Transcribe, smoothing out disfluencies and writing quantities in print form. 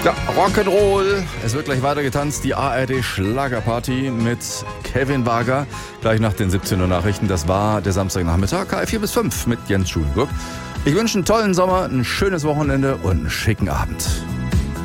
Ja, Rock'n'Roll. Es wird gleich weiter getanzt. Die ARD Schlagerparty mit Kevin Wager. Gleich nach den 17 Uhr Nachrichten. Das war der Samstagnachmittag. 4 bis 5 mit Jens Schulenburg. Ich wünsche einen tollen Sommer, ein schönes Wochenende und einen schicken Abend.